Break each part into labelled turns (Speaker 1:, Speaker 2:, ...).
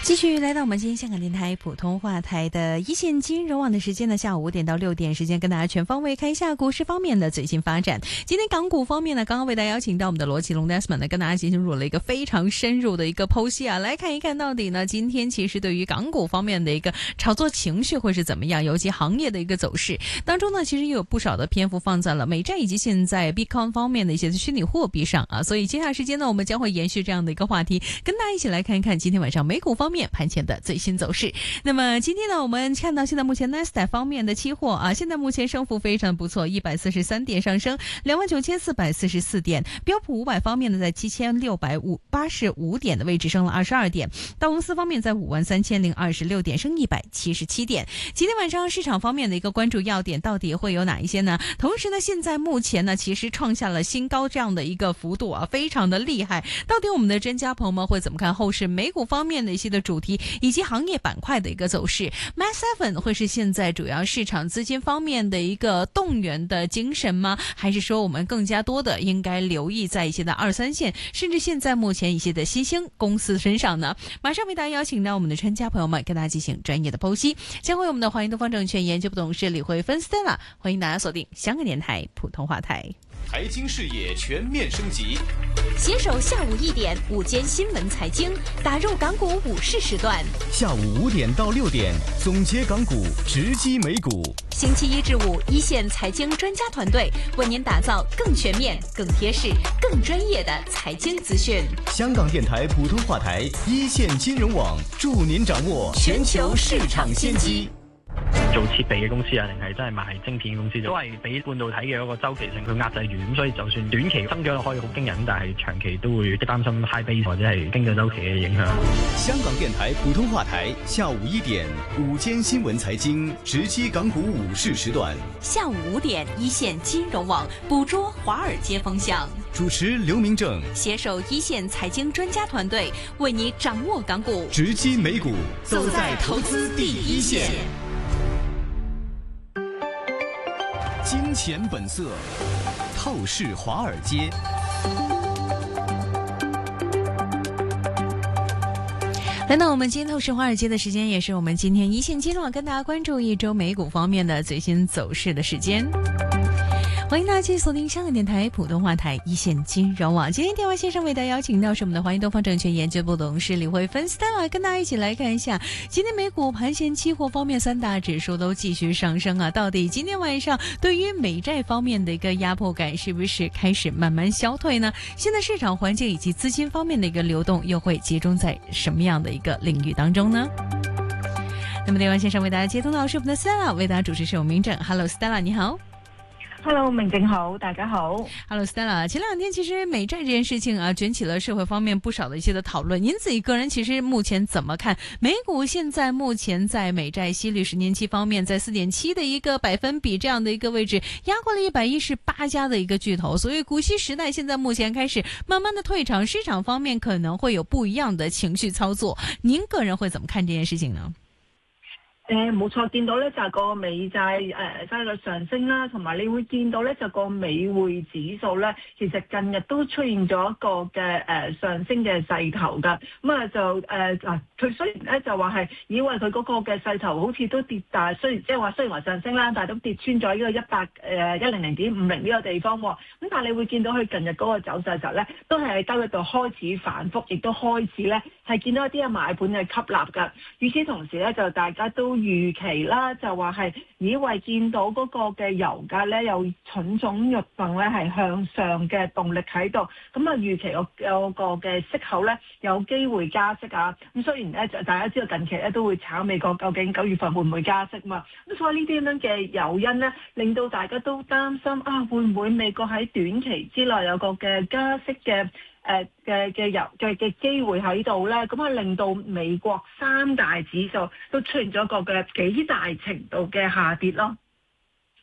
Speaker 1: 继续来到我们今天香港电台普通话台的一线金融网的时间呢，下午5点到6点时间，跟大家全方位看一下股市方面的最新发展。今天港股方面呢，刚刚为大家邀请到我们的罗奇龙 Desmond 呢，跟大家进入了一个非常深入的一个剖析啊，来看一看到底呢，今天其实对于港股方面的一个炒作情绪会是怎么样，尤其行业的一个走势当中呢，其实也有不少的篇幅放在了美债以及现在 Bitcoin 方面的一些虚拟货币上啊，所以接下来时间呢，我们将会延续这样的一个话题，跟大家一起来看一看今天晚上美股方面盘前的最新走势。那么今天呢，我们看到现在目前 Nasdaq 方面的期货啊，现在目前升幅非常不错，143点上升，29,444点。标普500方面呢，在7,685点的位置升了22点。道琼斯方面在53,026点升177点。今天晚上市场方面的一个关注要点到底会有哪一些呢？同时呢，现在目前呢，其实创下了新高这样的一个幅度啊，非常的厉害。到底我们的专家朋友们会怎么看后市美股方面的一些的主题以及行业板块的一个走势 ？Mag7 会是现在主要市场资金方面的一个动员的精神吗？还是说我们更加多的应该留意在一些的2、3线，甚至现在目前一些的新兴公司身上呢？马上为大家邀请到我们的专家朋友们，跟大家进行专业的剖析。将会我们的华盈东方证券研究部董事李慧芬 Stella， 欢迎大家锁定香港电台普通话台。
Speaker 2: 财经视野全面升级，
Speaker 3: 携手下午1点午间新闻财经，打入港股午市时段。
Speaker 2: 下午5点到6点，总结港股，直击美股。
Speaker 3: 星期1至5，一线财经专家团队为您打造更全面、更贴实、更专业的財經資訊。
Speaker 2: 香港電台普通話台一線金融網，助您掌握全球市場先機。
Speaker 4: 做設備嘅公司啊，定係真係賣晶片公司，都係俾半導體嘅一個周期性去壓制住，咁所以就算短期增長可以好驚人，但係長期都會擔心 high base 或者係經濟周期嘅影響。
Speaker 2: 香港電台普通話台下午1點午間新聞財經，直擊港股午市時段。
Speaker 3: 下午5點一線金融網，捕捉華爾街風向。
Speaker 2: 主持劉明正，
Speaker 3: 攜手一線財經專家團隊，為你掌握港股，
Speaker 2: 直擊美股，走在投資第一線。金錢本色，透視華爾街。
Speaker 1: 来到我们今天透视华尔街的时间，也是我们今天一线金融网跟大家关注一周美股方面的最新走势的时间。欢迎大家继续锁定香港电台普通话台一线金融网。今天电话线上为大家邀请到是我们的华盈东方证券研究部董事李慧芬 Stella， 跟大家一起来看一下今天美股盘前期货方面3大指数都继续上升啊，到底今天晚上对于美债方面的一个压迫感是不是开始慢慢消退呢？现在市场环境以及资金方面的一个流动又会集中在什么样的一个领域当中呢？那么电话线上为大家接通到是我们的 Stella， 为大家主持是我明正。 Hello Stella， 你好。
Speaker 5: Hello， 明正好，大家好。
Speaker 1: Hello Stella， 前2天其实美债这件事情啊，卷起了社会方面不少的一些的讨论。您自己个人其实目前怎么看美股现在目前在美债息率10年期方面，在 4.7 的一个百分比这样的一个位置，压过了118家的一个巨头，所以股息时代现在目前開始慢慢的退場，市場方面可能會有不一樣的情緒操作。您個人會怎麼看這件事情呢？
Speaker 5: 冇錯，見到咧就係個美債息率上升啦，同埋你會見到咧就個美匯指數咧，其實近日都出現咗一個嘅上升嘅勢頭㗎。咁啊就佢雖然咧就話係以為佢嗰個嘅勢頭好似都跌，但係雖然話上升啦，但係都跌穿咗呢個100.50呢個地方喎。咁但係你會見到佢近日嗰個走勢時候咧，都係喺交易度開始反覆，亦都開始咧係見到一啲嘅買盤嘅吸納㗎。與此同時咧，就大家都預期啦，就話係以為見到嗰個嘅油價咧有蠢蠢欲動咧係向上嘅動力喺度，咁啊預期有個嘅息口咧有機會加息啊。咁雖然咧大家知道近期咧都會炒美國究竟9月份會唔會加息嘛，咁所以呢啲咁樣嘅誘因咧令到大家都擔心啊，會唔會美國喺短期之內有個嘅加息嘅機會喺度咧，咁啊令到美國3大指數都出現咗一個嘅幾大程度嘅下跌咯。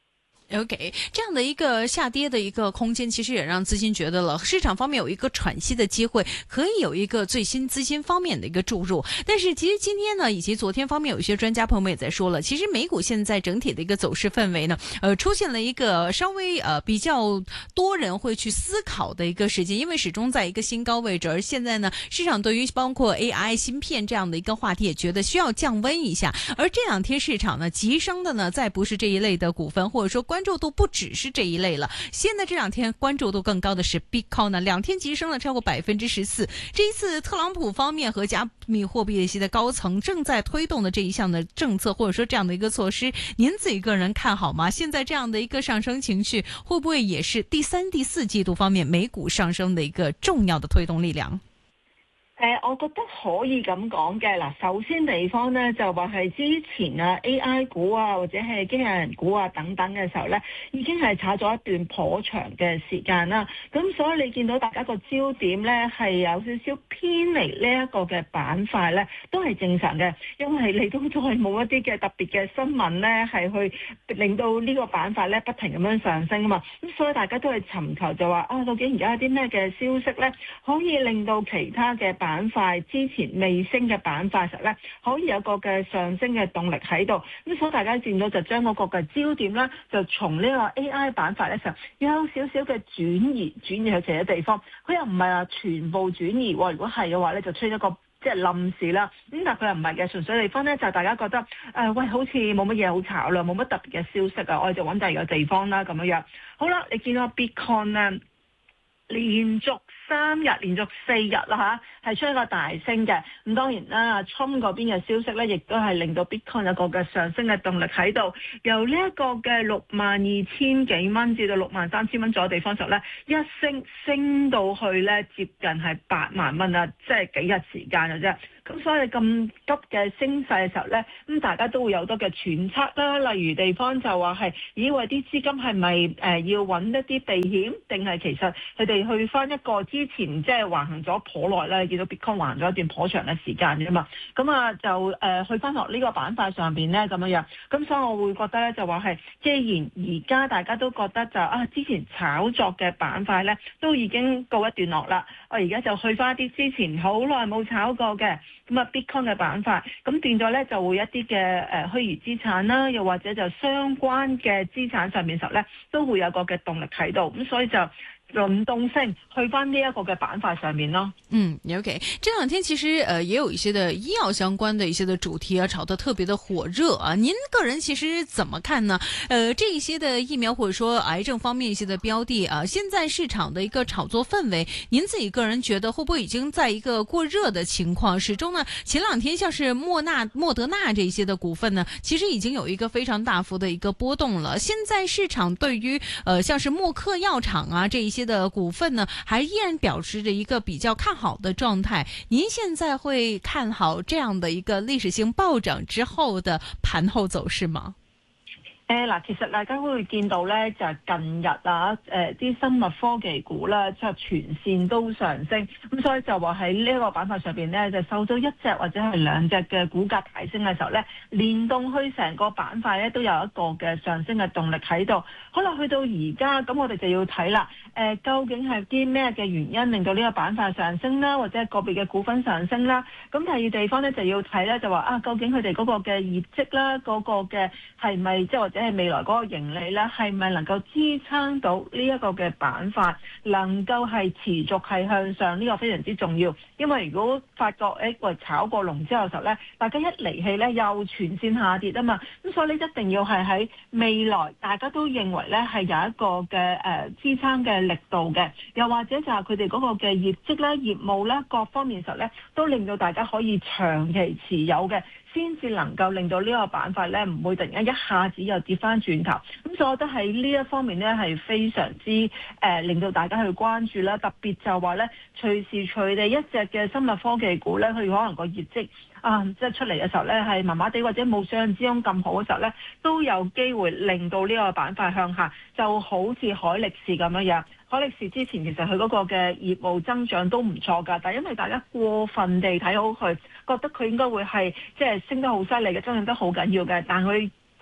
Speaker 1: OK， 這樣的一個下跌的一個空間，其實也讓資金覺得了市場方面有一個喘息的機會，可以有一個最新資金方面的一個注入。但是其實今天呢，以及昨天方面，有一些專家朋友們也在說了，其實美股現在整體的一個走勢氛圍呢，出現了一個稍微比較多人會去思考的一個時間，因為始終在一個新高位置，而現在呢，市場對於包括 AI 芯片這樣的一個話題，也覺得需要降溫一下。而這兩天市場呢急升的呢，再不是這一類的股份，或者說關注度不只是這一類了。現在這兩天關注度更高的是 Bitcoin 呢，2天急升了超過14%。這一次特朗普方面和加密貨幣系的高層正在推動的這一項的政策，或者說這樣的一個措施，您自己個人看好嗎？現在這樣的一個上升情緒，會不會也是第3、第4季度方面美股上升的一個重要的推動力量？
Speaker 5: 我覺得可以咁講嘅。嗱，首先地方咧就話係之前啊 AI 股啊或者係機器人股啊等等嘅時候咧，已經係炒咗一段頗長嘅時間啦。咁所以你見到大家個焦點咧係有少少偏離呢一個嘅板塊咧，都係正常嘅，因為你都再冇一啲嘅特別嘅新聞咧係去令到呢個板塊咧不停咁樣上升啊嘛。咁所以大家都係尋求就話啊，究竟而家有啲咩嘅消息咧可以令到其他嘅板塊之前未升嘅板塊實咧，可以有個嘅上升嘅動力喺度。咁所以大家見到就將嗰個嘅焦點咧，就從呢個 AI 板塊咧就有少少嘅轉移去其他地方。佢又唔係話全部轉移，如果係嘅話咧，就出咗個即係冧市啦。咁但係佢又唔係嘅，純粹地方咧就大家覺得喂，好似冇乜嘢好炒啦，冇乜特別嘅消息啊，我哋就揾第二個地方啦咁樣樣。好啦，你見到 Bitcoin 咧連續3日連續4日啦嚇，係出一個大升嘅。咁當然啦，Trump嗰邊嘅消息咧，亦都係令到 Bitcoin 有個嘅上升嘅動力喺度。由呢一個嘅62,000幾蚊至到63,000蚊左右地方時候咧，一升到去咧接近係8萬蚊啦，即係幾日時間嘅啫。咁所以咁急嘅升勢嘅時候咧，咁大家都會有多嘅揣測啦。例如地方就話係，以為啲資金係咪要揾一啲避險，定係其實佢哋去翻一個之前即係橫行咗頗耐啦，你見到 Bitcoin 橫行咗一段頗長嘅時間啫嘛。咁啊就去翻落呢個板塊上邊咧咁樣樣。咁所以我會覺得咧就話係，既然而家大家都覺得就之前炒作嘅板塊咧都已經告一段落啦，我而家就去翻啲之前好耐冇炒過嘅。咁啊 Bitcoin 嘅板塊，咁變咗咧就會一啲嘅虛擬資產啦，又或者就相關嘅資產上面時候咧，都會有個嘅動力喺度，咁所以就輪動性去翻呢一個嘅板塊上面咯。
Speaker 1: OK， 這兩天其實也有一些的醫藥相關的一些的主題啊，炒得特別的火熱啊。您個人其實怎麼看呢？這一些的疫苗或者說癌症方面一些的標的啊，現在市場的一個炒作氛圍，您自己個人覺得會不會已經在一個過熱的情況？始終呢，前兩天像是莫德納這一些的股份呢，其實已經有一個非常大幅的一個波動了。現在市場對於像是默克藥廠啊這一些的股份呢，還依然保持着一個比較看好的狀態。您現在會看好這樣的一個歷史性暴漲之後的盤後走勢嗎？
Speaker 5: 嗱，其實大家會見到咧，就係近日啊，啲生物科技股咧，即係全線都上升，咁所以就話喺呢一個板塊上邊咧，就受到一隻或者係兩隻嘅股價大升嘅時候咧，連動去成個板塊咧都有一個嘅上升嘅動力喺度。可能去到而家，咁我哋就要睇啦，究竟係啲咩嘅原因令到呢個板塊上升啦，或者係個別嘅股份上升啦？咁第二地方咧就要睇咧，就話究竟佢哋嗰個嘅業績啦，嗰個嘅係咪即係或者係未來嗰個盈利咧，係咪能夠支撐到呢一個嘅板塊能夠係持續係向上？呢個非常之重要。因為如果發覺喂炒過龍之後嘅時候咧，大家一離氣咧又全線下跌啊嘛，咁所以你一定要係喺未來大家都認為咧係有一個嘅支撐嘅力度嘅，又或者就係佢哋嗰個嘅業績咧、業務咧各方面嘅時候咧，都令到大家可以長期持有嘅，先至能夠令到呢個板塊咧唔會突然間一下子又跌翻轉頭。咁所以我覺得喺呢一方面咧係非常之令到大家去關注啦。特別就話咧，隨時隨地一隻嘅生物科技股咧，佢可能個業績即係出嚟嘅時候咧係麻麻地，或者冇想象之中咁好嘅時候咧，都有機會令到呢個板塊向下。就好似海力士咁樣，海力士之前其實佢嗰個嘅業務增長都唔錯㗎，但係因為大家過分地睇好佢，覺得佢應該會係即係升得好犀利嘅，增長得好緊要嘅，但佢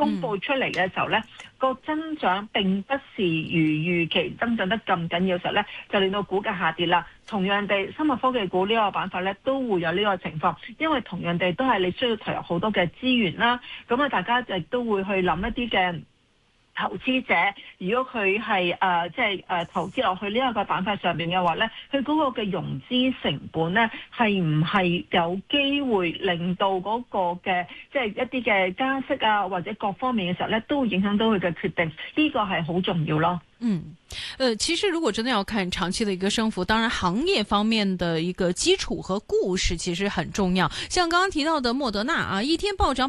Speaker 5: 公佈出嚟嘅時候咧，個增長並不是如預期增長得咁緊要嘅時候咧，就令到股價下跌啦。同樣地，生物科技股呢個板塊咧都會有呢個情況，因為同樣地都係你需要投入好多嘅資源啦。咁啊，大家亦都會去諗一啲嘅投資者，如果佢係投資落去呢一個板塊上面嘅話咧，佢嗰個嘅融資成本咧係唔係有機會令到嗰個嘅一啲嘅加息啊或者各方面嘅時候咧，都會影響到佢嘅決定，呢個係好重要咯。
Speaker 1: 其實如果真的要看長期的一個升幅，當然行業方面的一個基礎和故事其實很重要。像剛剛提到的莫德納啊，一天暴漲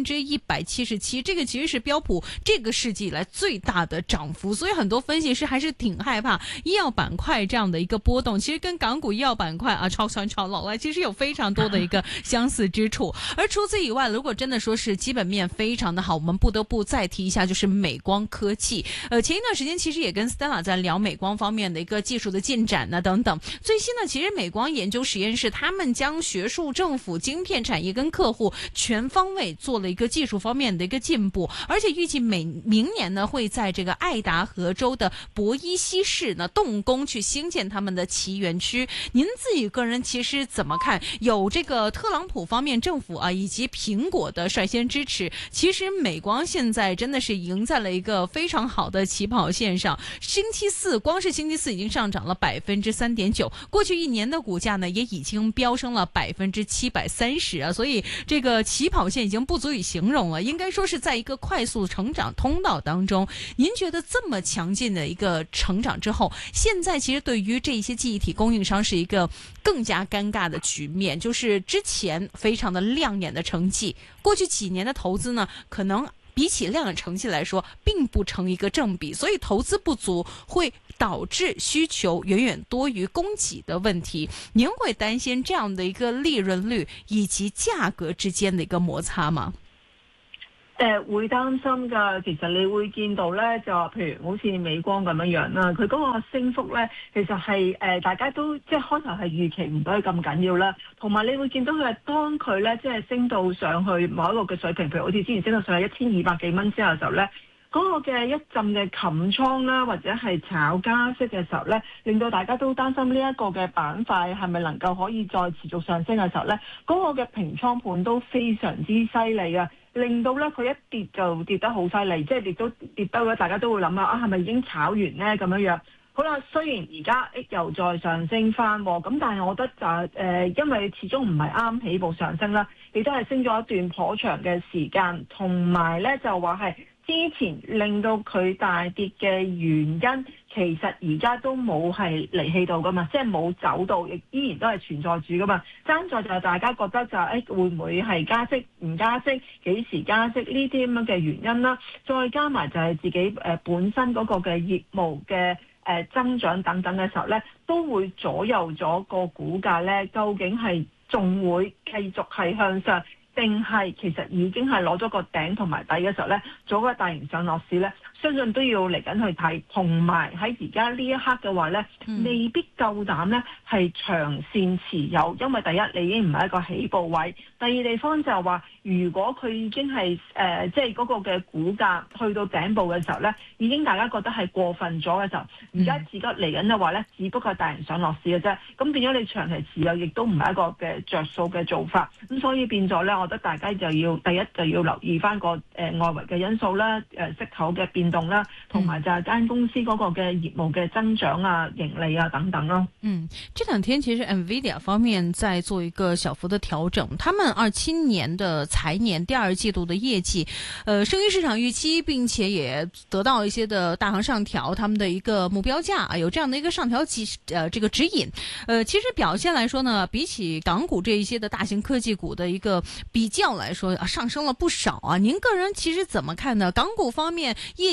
Speaker 1: 177%，這個其實是標普這個世紀以來最大的漲幅，所以很多分析師還是挺害怕醫藥板塊這樣的一個波動。其實跟港股醫藥板塊啊超上超落來，其實有非常多的一個相似之處。而除此以外，如果真的說是基本面非常的好，我們不得不再提一下，就是美光科技。前一段時間其實也跟 Stella 在聊美光方面的一個技術的進展啊等等。最新呢，其實美光研究實驗室他們將學術、政府、晶片產業跟客戶全方位做了一個技術方面的一個進步，而且預計明年呢會在這個愛達荷州的博伊西市呢動工去興建他們的其園區。您自己個人其實怎麼看？有這個特朗普方面政府啊以及蘋果的率先支持，其實美光現在真的是贏在了一個非常好的起跑線上。光是星期四已經上漲了3.9%，過去一年的股價呢也已經飆升了730%啊，所以這個起跑線已經不足以形容了，應該說是在一個快速成長通道當中。您覺得這麼強勁的一個成長之後，現在其實對於這些記憶體供應商是一個更加尷尬的局面，就是之前非常的亮眼的成績，過去幾年的投資呢可能比起亮眼成績來說，並不成一個正比，所以投資不足會導致需求遠遠多於供給的問題。您會擔心這樣的一個利潤率以及價格之間的一個摩擦嗎？
Speaker 5: 會擔心㗎，其實你會見到咧，就譬如好似美光咁樣啦，佢嗰個升幅咧，其實係大家都即係開頭係預期唔到佢咁緊要啦。同埋你會見到佢係當佢咧即係升到上去某一個嘅水平，譬如好似之前升到上去1200幾蚊之後嘅時候咧，嗰個嘅一陣嘅冚倉啦，或者係炒加息嘅時候咧，令到大家都擔心呢一個嘅板塊係咪能夠可以再持續上升嘅時候咧，嗰個嘅平倉盤都非常之犀利嘅。令到咧佢一跌就跌得好犀利，即係亦都跌得咧，大家都會諗係咪已經炒完咧咁樣樣？好啦，雖然而家又再上升翻，咁但係我覺得就因為始終唔係啱起步上升啦，亦都係升咗一段頗長嘅時間，同埋咧就話係之前令到佢大跌嘅原因，其實而家都冇係離棄到噶嘛，即係冇走到，亦依然都係存在住噶嘛。爭在就係大家覺得就會唔會係加息唔加息，幾時加息呢啲咁樣嘅原因啦，再加埋就係自己本身嗰個嘅業務嘅增長等等嘅時候咧，都會左右咗個股價咧，究竟係仲會繼續係向上，定係其實已經係攞咗個頂同埋底嘅時候咧，做個大型上落市咧，相信都要嚟緊去睇，同埋喺而家呢一刻嘅話咧，未必夠膽咧係長線持有，因為第一你已經唔係一個起步位，第二地方就係話，如果佢已經係即係嗰個嘅股價去到頂部嘅時候咧，已經大家覺得係過分咗嘅時候，而家自己嚟緊嘅話咧，只不過係大型上落市嘅啫，咁變咗你長期持有亦都唔係一個嘅着數嘅做法，咁所以變咗咧，我覺得大家就要第一就要留意翻個外圍嘅因素啦，息口嘅變動啦，同埋就係間公司嗰個嘅業務嘅增長啊、盈利啊等等咯。
Speaker 1: 這兩天其實 NVIDIA 方面在做一個小幅的調整，他們27年的財年第二季度的業績，勝於市場預期，並且也得到一些的大行上調他們的一個目標價，有這樣的一個上調這個指引。其實表現來說呢，比起港股這一些的大型科技股的一個比較來說，上升了不少啊。您個人其實怎麼看呢？港股方面業績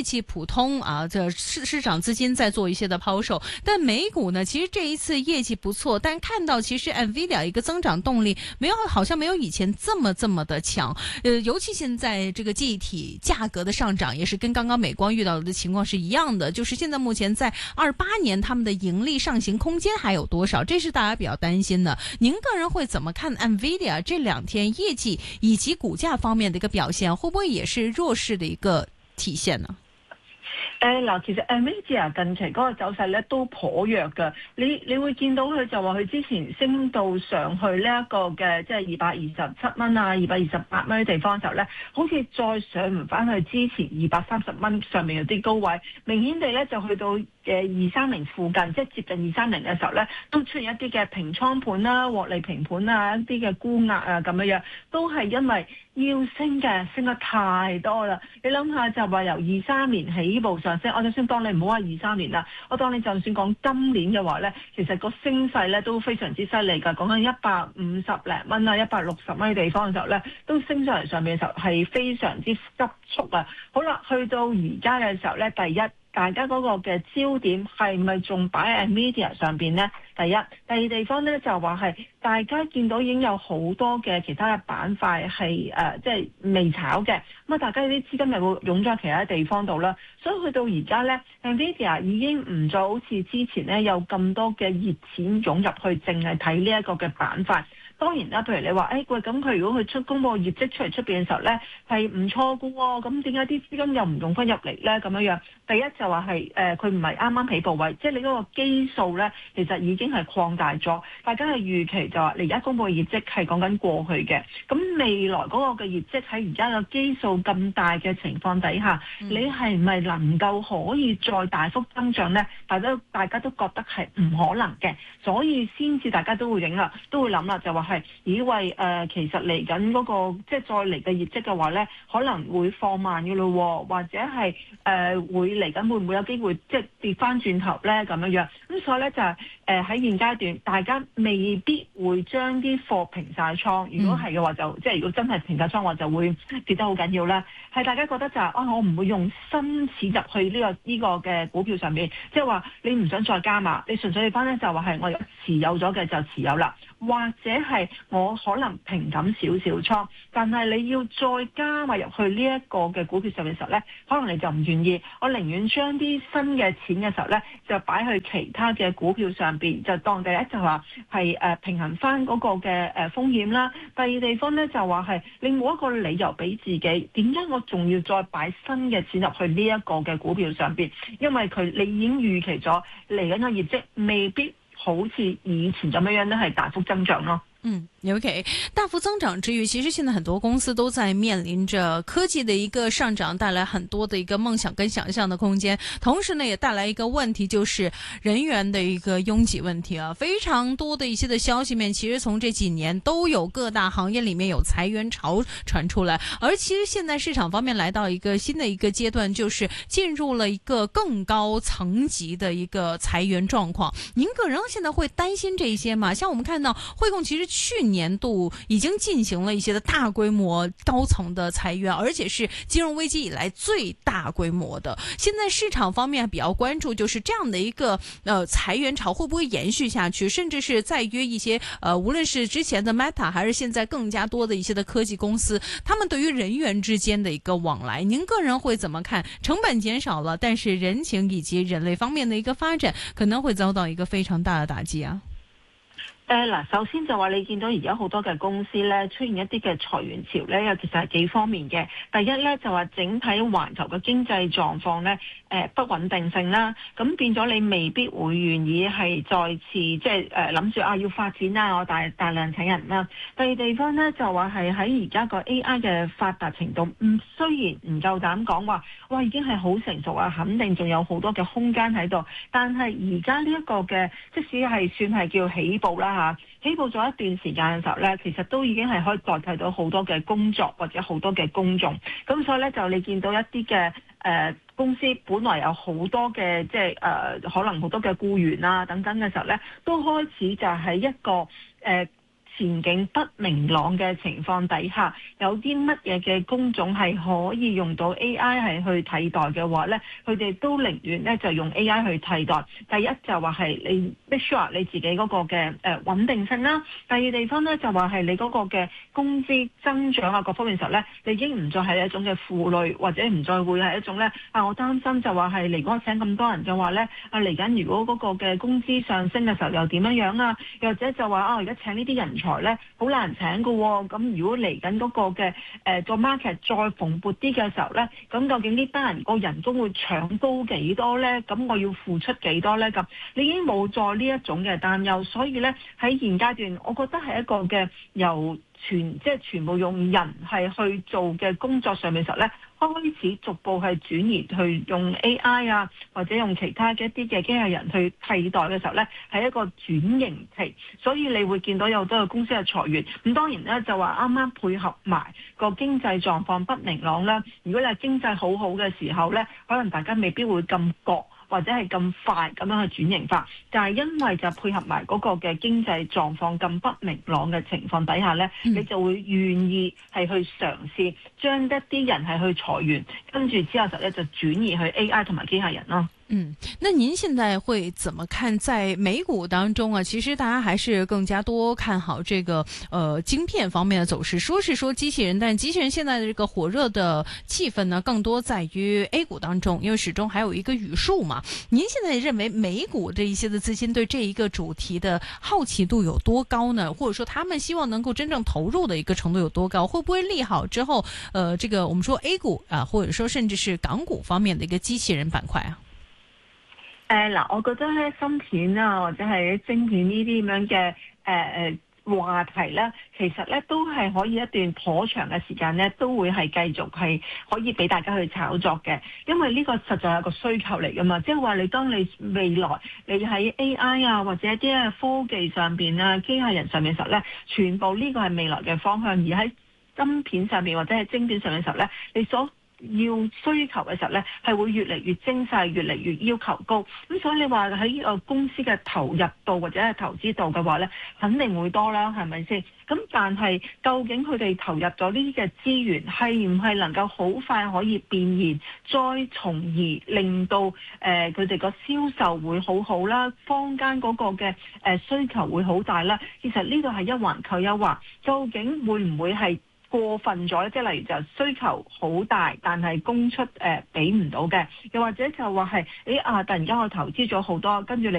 Speaker 1: 績普通啊，這市場資金在做一些的拋售，但美股呢，其實這一次業績不錯，但看到其實 NVIDIA 一個增長動力好像沒有以前這麼的強，尤其現在這個記憶體價格的上漲，也是跟剛剛美光遇到的情況是一樣的，就是現在目前在28年他們的盈利上行空間還有多少，這是大家比較擔心的。您個人會怎麼看 NVIDIA 這兩天業績以及股價方面的一個表現，會不會也是弱勢的一個體現呢？
Speaker 5: 嗱，其實 NVIDIA 近期嗰個走勢咧都頗弱嘅，你會見到佢就話佢之前升到上去呢一個嘅即係227蚊啊、228蚊嘅地方嘅時候咧，好似再上唔翻去之前230蚊上面有啲高位，明顯地咧就去到230附近，即係接近230嘅時候咧，都出現一啲嘅平倉盤啦、獲利平盤啊、一啲嘅沽壓啊咁樣，都係因為要升嘅升得太多啦。你諗下就話由23年起步上升，我就算當你唔好話23年啦，我當你就算講今年嘅話咧，其實個升勢咧都非常之犀利㗎，講緊150零蚊啊、160蚊嘅地方嘅時候咧，都升上嚟上面嘅時候係非常之急速啊。好啦，去到而家嘅時候咧，第一，大家嗰個嘅焦點係咪仲擺喺 NVIDIA 上邊呢？第一，第二地方咧就話係大家見到已經有好多嘅其他嘅板塊係即係未炒嘅，咁啊大家有啲資金又會湧咗其他地方度啦，所以去到而家咧 NVIDIA 已經唔再好似之前咧有咁多嘅熱錢湧入去，淨係睇呢一個嘅板塊。當然啦，譬如你話，喂，咁佢如果佢公佈業績出邊嘅時候咧，係唔錯嘅喎，咁點解啲資金又唔用翻入嚟咧？咁樣樣，第一就話係佢唔係啱啱起步位，即係你嗰個基數咧，其實已經係擴大咗。大家係預期就話，你而家公佈嘅業績係講緊過去嘅，咁未來嗰個嘅業績喺而家嘅基數咁大嘅情況底下，你係咪能夠可以再大幅增長咧？大家都覺得係唔可能嘅，所以先至大家都會諗啦，就話係以為其實嚟緊嗰個即係再嚟嘅業績嘅話咧，可能會放慢嘅咯，或者係會嚟緊會唔會有機會即係跌翻轉頭咧咁樣樣。咁所以咧就係喺現階段，大家未必會將啲貨平晒倉。如果係嘅話就即係如果真係平晒倉嘅話，就會跌得好緊要啦。係大家覺得就係我唔會用新錢入去呢個嘅股票上面，即係話你唔想再加碼，你純粹翻咧就話係我持有咗嘅就持有啦。或者係我可能平減少少倉，但係你要再加埋入去呢一個嘅股票上嘅時候咧，可能你就唔願意。我寧願將啲新嘅錢嘅時候咧，就擺去其他嘅股票上邊，就當第一就話係平衡翻嗰個嘅風險啦。第二地方咧就話係你冇一個理由俾自己，點解我仲要再擺新嘅錢入去呢一個嘅股票上邊？因為你已經預期咗嚟緊嘅業績未必好似以前咁樣咧係大幅增長咯。
Speaker 1: OK， 大幅增長之餘，其實現在很多公司都在面臨着科技的一個上漲，帶來很多的一個夢想跟想象的空間。同時呢，也帶來一個問題，就是人員的一個擁擠問題啊。非常多的一些的消息面，其實從這幾年都有各大行業裏面有裁員潮傳出來。而其實現在市場方面來到一個新的一個階段，就是進入了一個更高層級的一個裁員狀況。您個人現在會擔心這些嗎？像我們看到匯控其實去年度已經進行了一些的大規模高層的裁員，而且是金融危機以來最大規模的。現在市場方面比較關注，就是這樣的一個裁員潮會不會延續下去，甚至是在於一些無論是之前的 Meta 還是現在更加多的一些的科技公司，他們對於人員之間的一個往來，您個人會怎麼看？成本減少了，但是人情以及人類方面的一個發展可能會遭到一個非常大的打擊啊。
Speaker 5: 首先就話你見到而家好多嘅公司咧出現一啲嘅裁員潮咧，又其實係幾方面嘅。第一咧就話整體環球嘅經濟狀況咧不穩定性啦，咁變咗你未必會願意係再次即係諗住要發展啦，我大量請人啦。第二地方咧就話係喺而家個 AI 嘅發達程度，雖然唔夠膽講話哇已經係好成熟啊，肯定仲有好多嘅空間喺度，但係而家呢一個嘅即使係算係叫起步啦。起步咗一段時間嘅時候咧，其實都已經係可以代替到好多嘅工作或者好多嘅公眾，咁所以咧就你見到一啲嘅公司本來有好多嘅即係可能好多嘅僱員啊等等嘅時候咧，都開始就係一個前景不明朗嘅情況底下，有啲乜嘢嘅工種係可以用到 AI 係去替代嘅話咧，佢哋都寧願咧就用 AI 去替代。第一就話係你 make sure 你自己嗰個嘅穩定性啦。第二地方咧就話係你嗰個嘅工資增長啊各方面時候咧，你已經唔再係一種嘅負累，或者唔再會係一種咧我擔心就話係嚟講請咁多人嘅話咧嚟緊如果嗰個嘅工資上升嘅時候又點樣啊？又或者就話而家請呢啲人才咧好難請㗎喎，咁如果嚟緊嗰個嘅個 market 再蓬勃啲嘅時候咧，咁究竟呢班人個人工會搶高幾多咧？咁我要付出幾多咧？咁你已經冇再呢一種嘅擔憂，所以咧喺現階段，我覺得係一個嘅由全部用人係去做嘅工作上面時候咧，開始逐步係轉移去用 AI 啊，或者用其他嘅一啲嘅機械人去替代嘅時候咧，係一個轉型期，所以你會見到有好多嘅公司係裁員。咁當然咧就話啱啱配合埋個經濟狀況不明朗啦。如果你係經濟好好嘅時候咧，可能大家未必會咁覺或者係咁快咁樣去轉型法，但係因為就配合埋嗰個嘅經濟狀況咁不明朗嘅情況底下咧，你就會願意係去嘗試將一啲人係去裁員，跟住之後就轉移去 AI 同埋機械人咯。
Speaker 1: 那您現在會怎麼看在美股當中啊？其實大家還是更加多看好這個晶片方面的走勢。說是說機器人，但機器人現在的這個火熱的氣氛呢，更多在於 A 股當中，因為始終還有一個語數嘛。您現在認為美股這一些的資金對這一個主題的好奇度有多高呢？或者說他們希望能夠真正投入的一個程度有多高？會不會利好之後這個我們說 A 股啊，或者說甚至是港股方面的一個機器人板塊啊？
Speaker 5: 我覺得咧芯片啊，或者係晶片呢啲咁樣嘅話題咧，其實咧都係可以一段頗長嘅時間咧，都會係繼續係可以俾大家去炒作嘅，因為呢個實在係個需求嚟噶嘛。即係話你當你未來你喺 AI 啊或者一啲科技上邊啊機械人上面嘅時候咧，全部呢個係未來嘅方向，而喺芯片上面或者係晶片上面嘅時候咧，你所要需求嘅時候咧，係會越嚟越精細，越嚟越要求高。咁所以你話喺公司嘅投入度或者係投資度嘅話咧，肯定會多啦，係咪先？咁但係究竟佢哋投入咗呢啲嘅資源，係唔係能夠好快可以變現，再從而令到佢哋個銷售會好好啦，坊間嗰個嘅需求會好大啦？其實呢個係一環扣一環，究竟會唔會係過分咗咧？即係例如就需求好大，但係供出俾唔到嘅，又或者就話係突然間我投資咗好多，跟住你